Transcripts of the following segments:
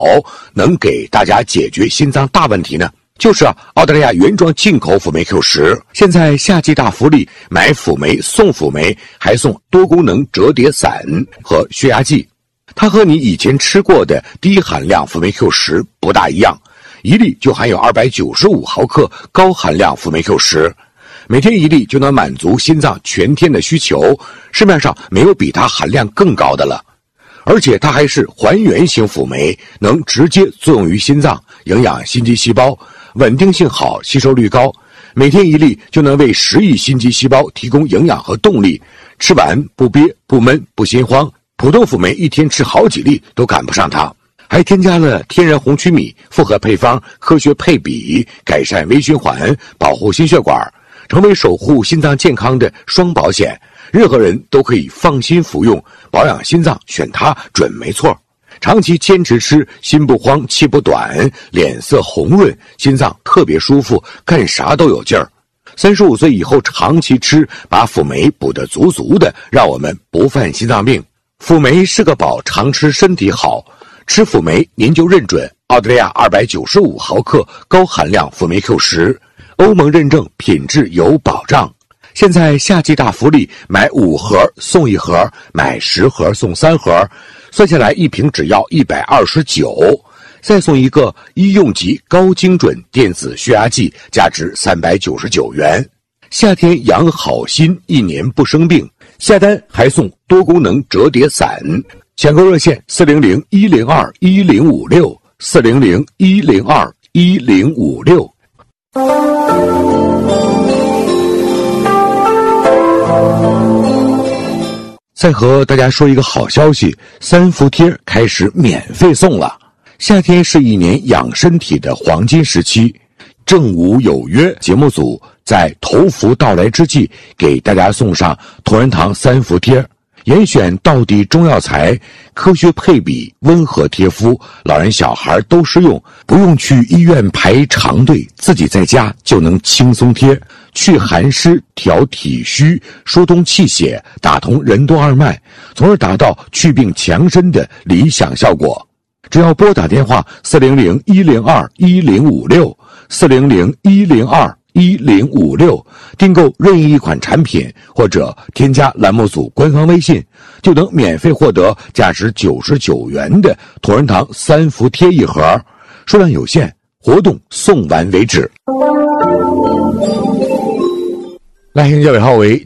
能给大家解决心脏大问题呢？就是澳大利亚原装进口辅酶 Q10，现在夏季大福利，买辅酶送辅酶，还送多功能折叠伞和血压计。它和你以前吃过的低含量辅酶 Q10 不大一样，一粒就含有295毫克高含量辅酶 Q10，每天一粒就能满足心脏全天的需求，市面上没有比它含量更高的了。而且它还是还原型辅酶，能直接作用于心脏，营养心肌细胞，稳定性好，吸收率高，每天一粒就能为10亿心肌细胞提供营养和动力，吃完不憋不闷不心慌，普通辅酶一天吃好几粒都赶不上它。还添加了天然红曲米，复合配方，科学配比，改善微循环，保护心血管，成为守护心脏健康的双保险，任何人都可以放心服用，保养心脏选它准没错。长期坚持吃，心不慌气不短，脸色红润，心脏特别舒服，干啥都有劲儿。35岁以后长期吃，把辅酶补得足足的，让我们不犯心脏病。辅酶是个宝，常吃身体好。吃辅酶您就认准澳大利亚295毫克高含量辅酶 Q10， 欧盟认证，品质有保障。现在夏季大福利，买5盒送1盒，买10盒送3盒，算下来一瓶只要129，再送一个医用级高精准电子血压计，价值399元。夏天养好心，1年不生病，下单还送多功能折叠伞。抢购热线400-102-1056 400-102-1056。再和大家说一个好消息，3伏贴开始免费送了。夏天是一年养身体的黄金时期，正午有约节目组在头伏到来之际，给大家送上同仁堂3伏贴，严选道地中药材，科学配比，温和贴肤，老人小孩都适用，不用去医院排长队，自己在家就能轻松贴，去寒湿，调体虚，疏通气血，打通任督二脉，从而达到祛病强身的理想效果。只要拨打电话400-102-1056 400-102-1056，订购任意一款产品，或者添加栏目组官方微信，就能免费获得价值99元的同仁堂3伏贴1盒，数量有限，活动送完为止。来信结尾号为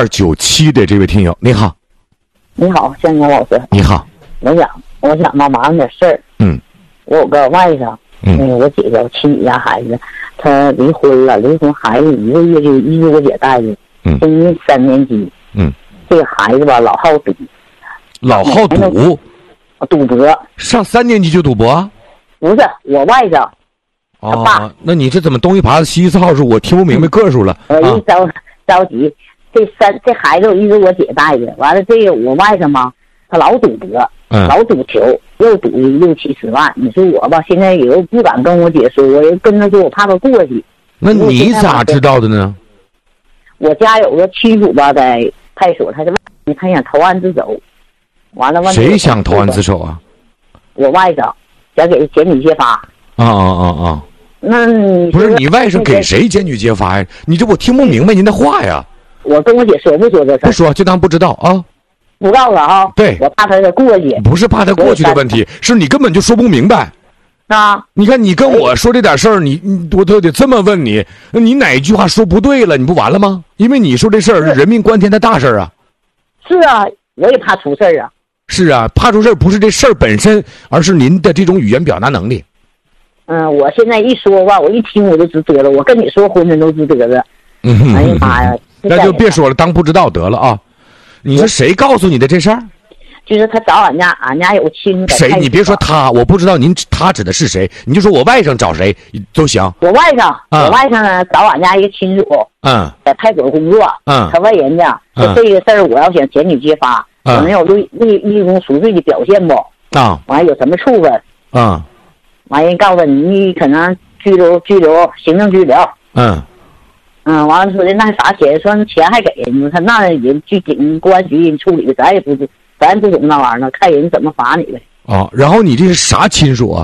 9297的这位听友，你好。 你好，向阳老师。 你好。 我想麻烦点事儿。我有个外甥，我姐姐，我亲戚家孩子，他离婚了，离婚孩子1个月就一直我姐带着，今年3年级。这个孩子吧，老好赌。 老好赌？ 赌博。 上3年级就赌博？ 不是，我外甥。他爸。 那你这怎么东一耙子西一操是我听不明白个数了。 我一着急，这孩子一直我姐带着，完了这个我外甥嘛，他老赌博。老赌球，又赌60-70万。你说我吧，现在也又不敢跟我姐说，我又跟他说，我怕他过去。 那你咋知道的呢？ 我家有个亲属吧，在派出所，他想投案自首，完了问谁想投案自首啊？ 我外甥想给检举揭发。那你不是你外甥给谁检举揭发呀？你这我听不明白您的话呀。 我跟我姐说不说这事？ 不说，就当不知道啊。 不告诉他啊！ 对， 我怕他过去。 不是怕他过去的问题，是你根本就说不明白。你看你跟我说这点事儿，我都得这么问你，你哪一句话说不对了，你不完了吗？因为你说这事儿是人命关天的大事儿啊。 是啊，我也怕出事儿啊。 是啊，怕出事儿不是这事儿本身，而是您的这种语言表达能力。 我现在一说吧，我一听我就直嘚瑟，我跟你说浑身都直嘚瑟。哎呀妈呀！ 那就别说了，当不知道得了啊。你是谁告诉你的这事儿？ 就是他找俺家有亲戚。 谁？你别说他，我不知道他指的是谁，你就说我外甥找谁都行。 我外甥呢找俺家一个亲属，在派出所工作，他问人家，说这个事儿我要想检举揭发，我能有立功赎罪的表现不？完有什么处分？完人告诉你可能拘留，行政拘留。完了说的那啥钱，说钱还给人，他那人去公安局人处理，咱也不懂那玩意儿呢，看人怎么罚你呗。 然后你这是啥亲属啊？